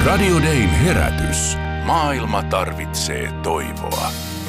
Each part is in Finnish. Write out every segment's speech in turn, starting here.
Radio Dayn herätys. Maailma tarvitsee toivoa.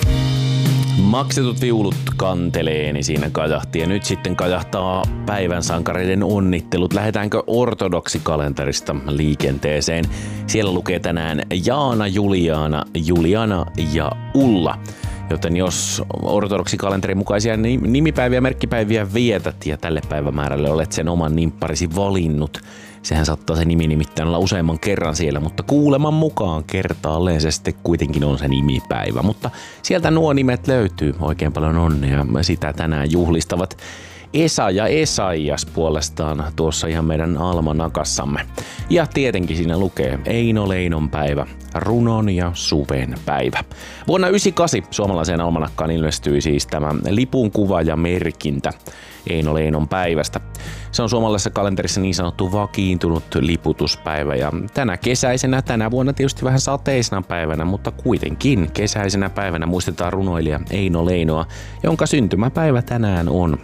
Maksetut viulut kantelee, niin siinä kajahti. Ja nyt sitten kajahtaa päivän sankareiden onnittelut. Lähdetäänkö ortodoksikalenterista liikenteeseen? Siellä lukee tänään Jaana, Juliana, Juliana ja Ulla. Joten jos ortodoksikalenterin mukaisia nimipäiviä, merkkipäiviä vietät ja tälle päivämäärälle olet sen oman nimpparisi valinnut, sehän saattaa se nimi nimittäin olla useamman kerran siellä, mutta kuuleman mukaan kertaalleen se sitten kuitenkin on se nimipäivä. Mutta sieltä nuo nimet löytyy, oikein paljon onnea, sitä tänään juhlistavat. Esa ja Esaias puolestaan tuossa ihan meidän almanakassamme. Ja tietenkin siinä lukee Eino Leinon päivä, runon ja suven päivä. Vuonna 1998 suomalaiseen almanakkaan ilmestyi siis tämä lipun kuva ja merkintä Eino Leinon päivästä. Se on suomalaisessa kalenterissa niin sanottu vakiintunut liputuspäivä ja tänä vuonna tietysti vähän sateisena päivänä, mutta kuitenkin kesäisenä päivänä muistetaan runoilija Eino Leinoa, jonka syntymäpäivä tänään on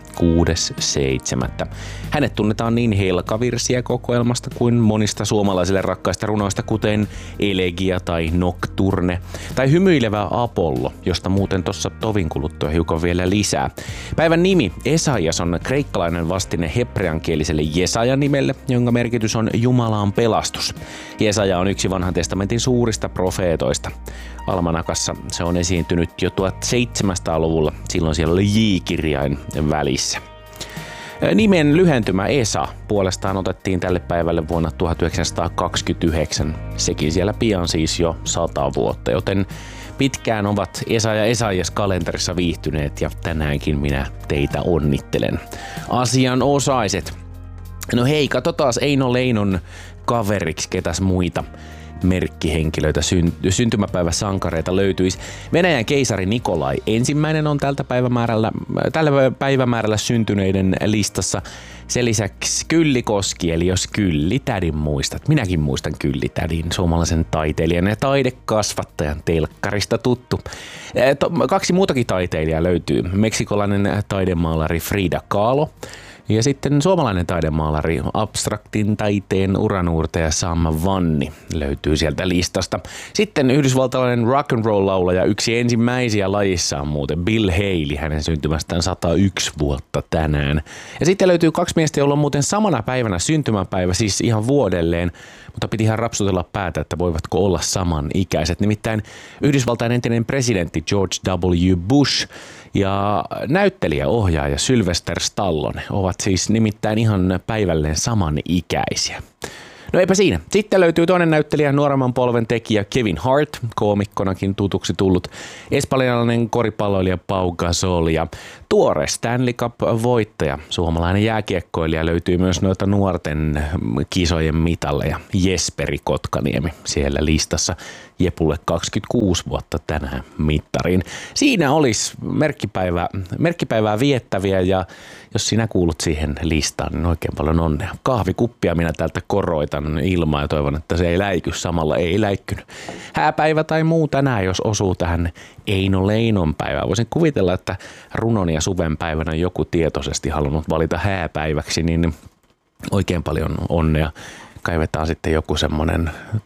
6.7. Hänet tunnetaan niin Helkavirsiä kokoelmasta kuin monista suomalaisille rakkaista runoista, kuten Elegia tai Nocturne tai Hymyilevä Apollo, josta muuten tuossa tovin kuluttua hiukan vielä lisää. Päivän nimi Esaias on kreikkalainen vastine hebreankieliselle Jesajan nimelle, jonka merkitys on Jumalan pelastus. Jesaja on yksi vanhan testamentin suurista profeetoista. Almanakassa se on esiintynyt jo 1700-luvulla, silloin siellä oli J-kirjain välissä. Nimen lyhentymä Esa puolestaan otettiin tälle päivälle vuonna 1929, sekin siellä pian siis jo 100 vuotta, joten pitkään ovat Esa ja Esaias kalenterissa viihtyneet ja tänäänkin minä teitä onnittelen. Asianosaiset. No hei, katsotaan Eino Leinon kaveriksi ketäs muita merkkihenkilöitä, syntymäpäiväsankareita löytyisi. Venäjän keisari Nikolai ensimmäinen on tällä päivämäärällä syntyneiden listassa. Sen lisäksi Kyllikoski, eli jos Kyllitädin muistat. Minäkin muistan Kyllitädin, suomalaisen taiteilijan ja taidekasvattajan, telkkarista tuttu. 2 muutakin taiteilijaa löytyy. Meksikolainen taidemaalari Frida Kahlo. Ja sitten suomalainen taidemaalari, abstraktin taiteen uranuurtaja Sam Vanni löytyy sieltä listasta. Sitten yhdysvaltalainen rock and roll laulaja, yksi ensimmäisiä lajissaan muuten, Bill Haley, hänen syntymästään 101 vuotta tänään. Ja sitten löytyy 2 miestä, joilla on muuten samana päivänä syntymäpäivä, siis ihan vuodelleen, mutta piti ihan rapsutella päätä, että voivatko olla samanikäiset. Nimittäin Yhdysvaltain entinen presidentti George W. Bush ja näyttelijä, ohjaaja Sylvester Stallone ovat siis nimittäin ihan päivälleen samanikäisiä. No eipä siinä. Sitten löytyy toinen näyttelijä, nuoremman polven tekijä Kevin Hart, koomikkonakin tutuksi tullut, espanjalainen koripalloilija Pau Gasol ja tuore Stanley Cup-voittaja, suomalainen jääkiekkoilija löytyy myös noita nuorten kisojen mitalleja, Jesperi Kotkaniemi siellä listassa. Jepulle 26 vuotta tänään mittariin. Siinä olisi merkkipäivää viettäviä ja jos sinä kuulut siihen listaan, niin oikein paljon onnea. Kahvikuppia minä täältä koroitan ilmaa ja toivon, että se ei läiky samalla. Ei läikkynyt. Hääpäivä tai muu tänään, jos osuu tähän Eino Leinon päivään. Voisin kuvitella, että runon ja suven päivänä joku tietoisesti halunnut valita hääpäiväksi, niin oikein paljon onnea. Kaivetaan sitten joku semmoinen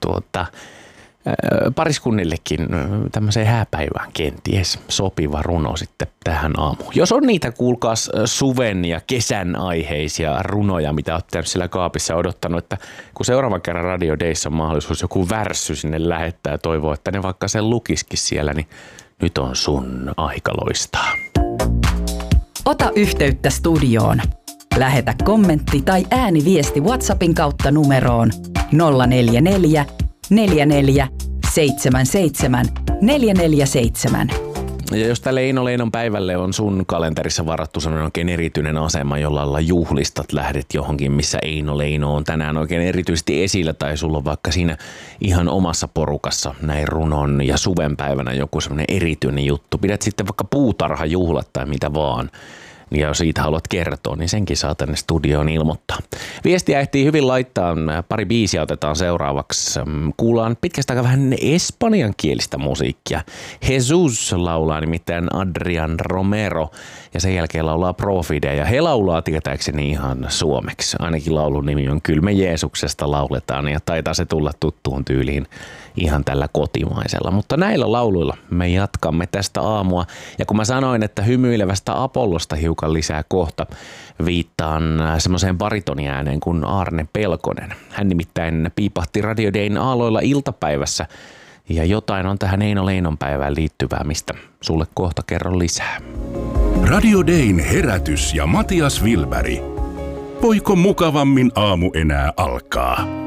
pariskunnillekin tämmöiseen hääpäivään kenties sopiva runo sitten tähän aamuun. Jos on niitä, kuulkaas suven ja kesän aiheisia runoja, mitä olet käynyt siellä kaapissa odottanut, että kun seuraavan kerran Radio Dayssa on mahdollisuus joku värssy sinne lähettää ja toivoo, että ne vaikka sen lukisikin siellä, niin nyt on sun aika loistaa. Ota yhteyttä studioon. Lähetä kommentti tai ääniviesti WhatsAppin kautta numeroon 044 44 77 447. Ja jos tälle Eino Leinon päivälle on sun kalenterissa varattu sellainen oikein erityinen asema, jolla lailla juhlistat, lähdet johonkin, missä Eino Leino on tänään oikein erityisesti esillä, tai sulla on vaikka siinä ihan omassa porukassa näin runon ja suven päivänä joku sellainen erityinen juttu. Pidät sitten vaikka puutarhajuhlat tai mitä vaan. Ja jos siitä haluat kertoa, niin senkin saa tänne studioon ilmoittaa. Viestiä ehtii hyvin laittaa. Pari biisiä otetaan seuraavaksi. Kuullaan pitkästä aikaa vähän espanjankielistä musiikkia. Jesus laulaa nimittäin Adrian Romero ja sen jälkeen laulaa Profide. Ja he laulaa tietääkseni ihan suomeksi. Ainakin laulun nimi on Kyllä me Jeesuksesta lauletaan ja taitaa se tulla tuttuun tyyliin ihan tällä kotimaisella. Mutta näillä lauluilla me jatkamme tästä aamua. Ja kun mä sanoin, että hymyilevästä Apollosta hiukan lisää kohta, viittaan semmoiseen baritoniääneen kuin Aarne Pelkonen. Hän nimittäin piipahti Radio Dayn aalloilla iltapäivässä ja jotain on tähän Eino Leinon päivään liittyvää, mistä sulle kohta kerron lisää. Radio Dayn herätys ja Matias Wilberg. Voiko mukavammin aamu enää alkaa?